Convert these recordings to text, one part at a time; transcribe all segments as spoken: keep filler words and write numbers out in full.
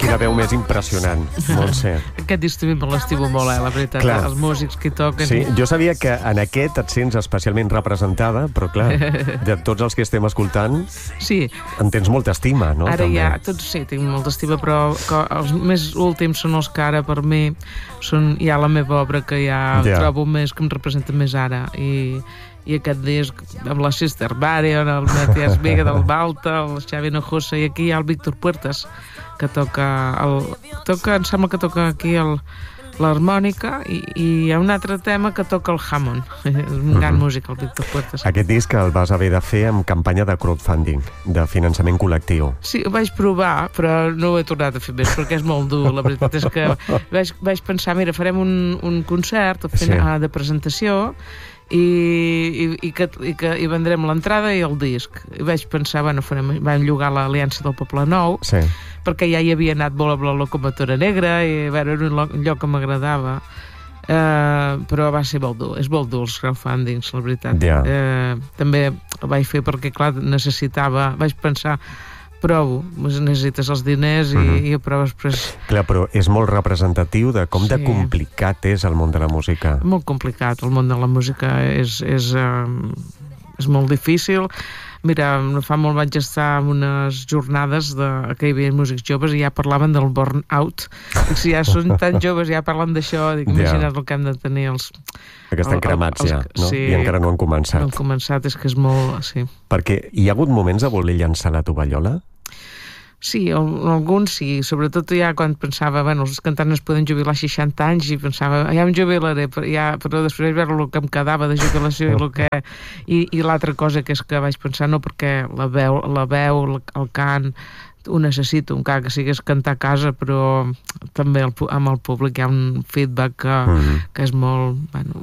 quina veu més impressionant, Montse. Aquest disc també me l'estimo molt, eh, la veritat. Clar. Els músics que hi toquen. Sí, jo sabia que en aquest et sents especialment representada, però clar, de tots els que estem escoltant, sí. En tens molta estima, no? Ara també. ja, tots sí, tinc molta estima, però els més últims són els que ara per mi són ja la meva obra que ja, ja. trobo més, que em representa més ara. I... i aquest disc amb la Sister Marion, el Matías Vega del Balta, el Xavi Hinojosa, i aquí hi ha el Víctor Puertas, que toca, el, toca em sembla que toca aquí l'harmònica, i, i hi ha un altre tema que toca el Hammond. És un gran músic, el Víctor Puertas. Aquest disc el vas haver de fer amb campanya de crowdfunding, de finançament col·lectiu. Sí, ho vaig provar, però no ho he tornat a fer més, perquè és molt dur. La veritat és que vaig, vaig pensar, mira, farem un, un concert sí. de presentació, i, i, i, que, i, que, i vendrem l'entrada i el disc. I vaig pensar, bueno, farem, vam llogar l'Aliança del Poble Nou, sí. perquè ja hi havia anat molt amb la locomotora negra, i a veure, era un lloc que m'agradava, uh, però va ser molt dur, és molt dur els crowdfundings, la veritat. Yeah. Uh, també ho vaig fer perquè, clar, necessitava, vaig pensar, provo, necessites els diners i, mm-hmm. i proves després... Clar, però és molt representatiu de com sí. de complicat és el món de la música. Molt complicat, el món de la música és, és, um, és molt difícil. Mira, no fa molt vaig estar en unes jornades de, que hi havia músics joves i ja parlaven del burn-out. Si ja són tan joves, ja parlen d'això, dic, imagina't yeah. el que hem de tenir els... Que estan cremats ja, no? Sí, i encara no han començat. No han començat, és que és molt... Sí. Perquè hi ha hagut moments de voler llançar la tovallola? Sí, alguns sí, sobretot ja quan pensava, bueno, els cantants es poden jubilar a seixanta anys i pensava, ja em jubilaré, però, ja, però després veure el que em quedava de jubilació i, el que, i, i l'altra cosa que és que vaig pensar, no, perquè la veu, la veu el, el cant, ho necessito, encara que sigués cantar a casa, però també el, amb el públic hi ha un feedback que, mm-hmm. que és molt,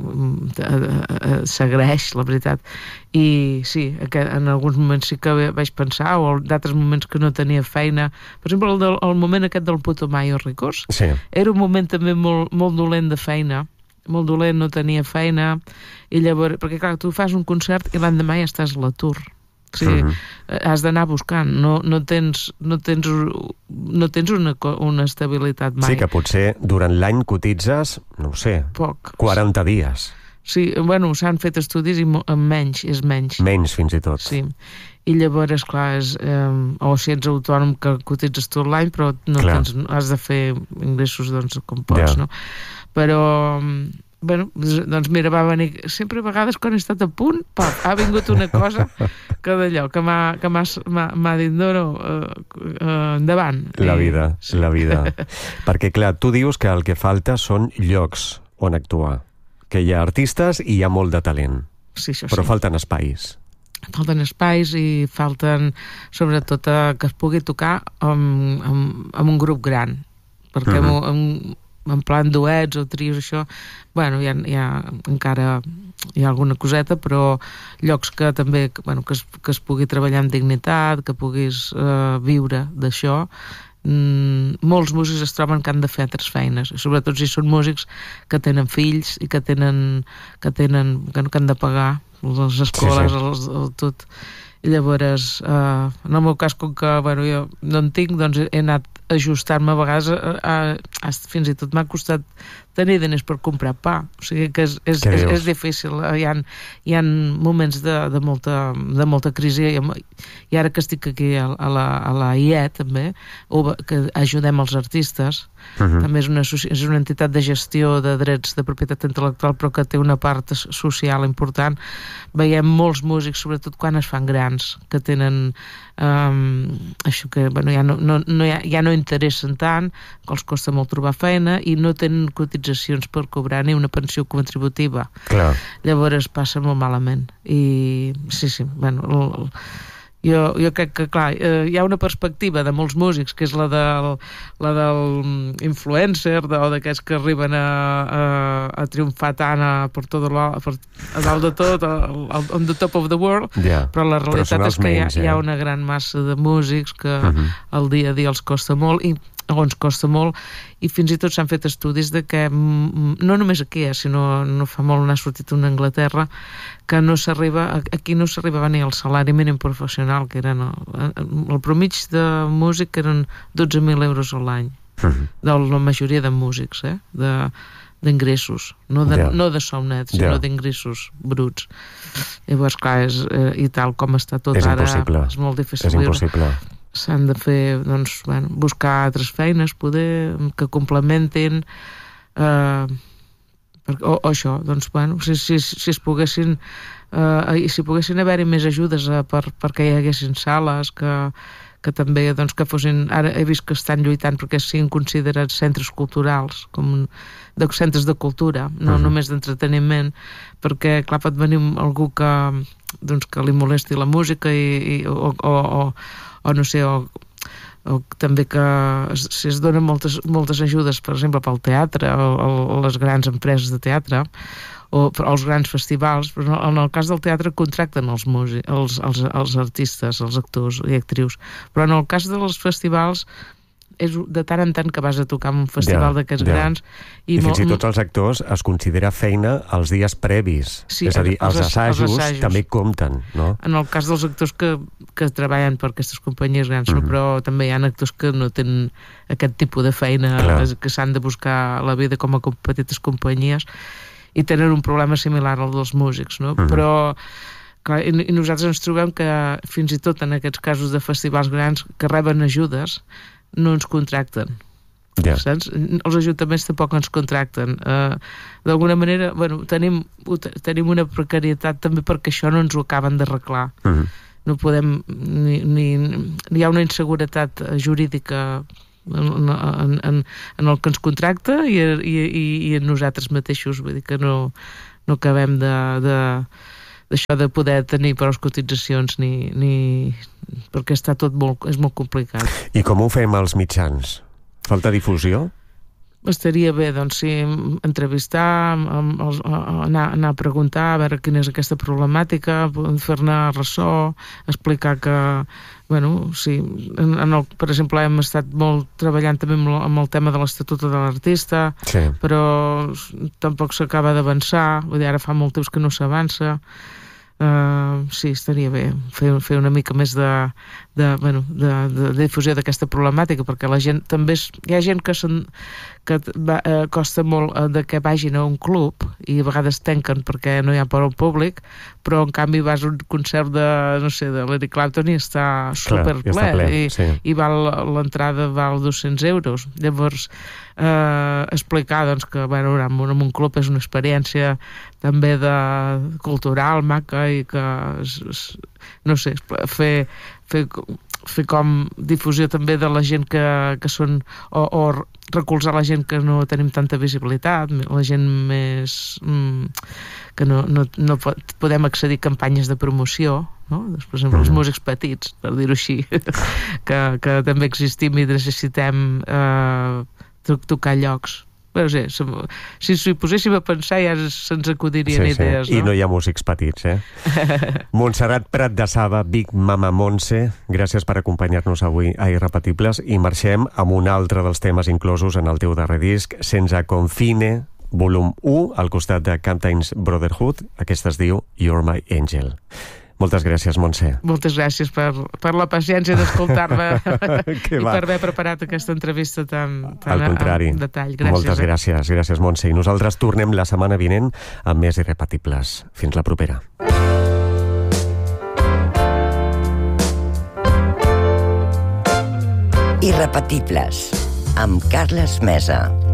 bueno, s'agraeix, la veritat. I sí, en alguns moments sí que vaig pensar, o d'altres moments que no tenia feina. Per exemple, el, del, el moment aquest del Putumayo Records, sí. era un moment també molt, molt dolent de feina, molt dolent, no tenia feina, i llavors, perquè clar, tu fas un concert i l'endemà ja estàs a l'atur. Sí, uh-huh. has d'anar buscant, no, no tens, no tens, no tens una, una estabilitat mai. Sí, que potser durant l'any cotitzes, no ho sé, poc. quaranta dies. Sí, bueno, s'han fet estudis i amb menys, és menys. Menys, fins i tot. Sí, i llavors, clar, és, eh, o si ets autònom que cotitzes tot l'any, però no tens, has de fer ingressos, doncs, com pots, yeah. no? Però... Bueno, doncs mira, va venir... Sempre a vegades quan he estat a punt, pop, ha vingut una cosa que d'allò, que m'ha, que m'ha dit, no, no, uh, uh, endavant. La vida, sí. la vida. Perquè, clar, tu dius que el que falta són llocs on actuar. Que hi ha artistes i hi ha molt de talent. Sí, això però sí. falten espais. Falten espais i falten, sobretot, que es pugui tocar amb, amb, amb un grup gran. Perquè mm-hmm. amb, amb en plan duets o trios, això, bueno, hi ha, hi ha encara hi ha alguna coseta, però llocs que també, bueno, que es, que es pugui treballar amb dignitat, que puguis uh, viure d'això. Mm, molts músics es troben que han de fer altres feines, sobretot si són músics que tenen fills i que tenen que tenen, que, que han de pagar les escoles, sí, sí. Els, el, tot. I llavors, uh, en el meu cas, com que bueno, jo no en tinc, doncs he anat ajustar-me a vegades, a, a, fins i tot m'ha costat tenir diners per comprar pa, o sigui que és, és, és, és difícil, hi ha, hi ha moments de, de, molta, de molta crisi, i, i ara que estic aquí a, a, la, a la I E també, que ajudem els artistes, uh-huh. també és una, és una entitat de gestió de drets de propietat intel·lectual, però que té una part social important. Veiem molts músics, sobretot quan es fan grans, que tenen um, això que bueno, ja, no, no, no, ja, ja no interessen tant, que els costa molt trobar feina i no tenen cotitzacions per cobrar ni una pensió contributiva. Clar. Llavors passa molt malament. I sí, sí, bueno... El, Jo, jo crec que, clar, eh, hi ha una perspectiva de molts músics, que és la del, la del influencer, de, o d'aquests que arriben a, a, a triomfar tant a, per tot la, per, a dalt de tot, a, a, on the top of the world, yeah. però la realitat però és que menys, hi, ha, eh? hi ha una gran massa de músics que uh-huh. el dia a dia els costa molt, i o ens costa molt, i fins i tot s'han fet estudis de que, no només aquí, eh, sinó no fa molt n'ha sortit una a Anglaterra, que no s'arriba, aquí no s'arribava ni al salari mínim professional, que eren el, el promig de músic eren dotze mil euros a l'any, mm-hmm. de la majoria de músics, eh, de d'ingressos, no de, yeah. no de sou net, sinó yeah. d'ingressos bruts. Llavors, clar, és, eh, i tal com està tot és ara, impossible. és molt difícil. És impossible. S'han de fer, doncs, bueno, buscar altres feines, poder, que complementin, eh, o, o això, doncs, bueno, si, si, si es poguessin, eh, si poguessin haver-hi més ajudes eh, per, perquè hi haguessin sales, que que també, doncs, que fossin... Ara he vist que estan lluitant perquè siguin considerats centres culturals, com de centres de cultura, no uh-huh. només d'entreteniment, perquè, clar, pot venir algú que, doncs, que li molesti la música i, i, o, o, o, o no sé, o, o també que si es donen moltes, moltes ajudes, per exemple, pel teatre o, o les grans empreses de teatre, o els grans festivals, però en el cas del teatre contracten els músics, els, els, els artistes, els actors i actrius, però en el cas dels festivals és de tant en tant que vas a tocar en un festival ja, d'aquests ja. grans i, i fins i tot els actors es considera feina els dies previs, sí, és a dir, els, els, assajos, els assajos també compten, no? En el cas dels actors que, que treballen per aquestes companyies grans, mm-hmm. no? Però també hi ha actors que no tenen aquest tipus de feina, clar. Que s'han de buscar la vida com a petites companyies i tenen un problema similar al dels músics, no? Uh-huh. Però clar, i, i nosaltres ens trobem que fins i tot en aquests casos de festivals grans que reben ajudes no ens contracten. Yeah. Saps? Els ajuntaments tampoc ens contracten. Uh, d'alguna manera, bueno, tenim, tenim una precarietat també perquè això no ens ho acaben d'arreglar. Uh-huh. No podem ni, ni, hi ha una inseguretat jurídica En, en, en, en el que ens contracta i, i, i, i en nosaltres mateixos, vull dir que no, no acabem de, de, d'això de poder tenir prou cotitzacions ni, ni, perquè està tot molt, és molt complicat. I com ho fem als mitjans? Falta difusió? Estaria bé, doncs, sí, entrevistar, anar, anar a preguntar, a veure quina és aquesta problemàtica, fer-ne ressò, explicar que, bueno, sí, en, en el, per exemple, hem estat molt treballant també amb, amb el tema de l'Estatut de l'artista, sí. Però tampoc s'acaba d'avançar, vull dir, ara fa molt temps que no s'avança. Uh, sí, estaria bé fer, fer una mica més de, de, bueno, de, de, de difusió d'aquesta problemàtica, perquè la gent també és, hi ha gent que, son, que va, uh, costa molt uh, de que vagin a un club i a vegades tanquen perquè no hi ha per al públic, però en canvi vas a un concert de, no sé, de l'Eric Clapton i està super ple, ja ple i, sí. I val, l'entrada val dos-cents euros. Llavors eh, explicar, doncs, que bueno, en un club és una experiència també de cultural, maca, i que no sé, fer, fer, fer com difusió també de la gent que, que són o, o recolzar la gent que no tenim tanta visibilitat, la gent més mm, que no, no, no podem accedir a campanyes de promoció, no? Doncs, per exemple, els músics petits, per dir-ho així, que, que també existim i necessitem eh, tocar llocs. Però sí, si s'hi poséssim a pensar ja se'ns acudirien sí, idees, sí. No? I no hi ha músics petits, eh? Montserrat Prat de Saba, Big Mama Montse, gràcies per acompanyar-nos avui a Irrepetibles i marxem amb un altre dels temes inclosos en el teu darrer disc, Sense Confine, volum u, al costat de Captain's Brotherhood. Aquesta es diu You're My Angel. Moltes gràcies, Montse. Moltes gràcies per, per la paciència d'escoltar-me i per haver preparat aquesta entrevista tan, tan Al contrari. En detall. Gràcies. Moltes eh? gràcies, gràcies, Montse. I nosaltres tornem la setmana vinent amb més Irrepetibles. Fins la propera. Irrepetibles, amb Carles Mesa.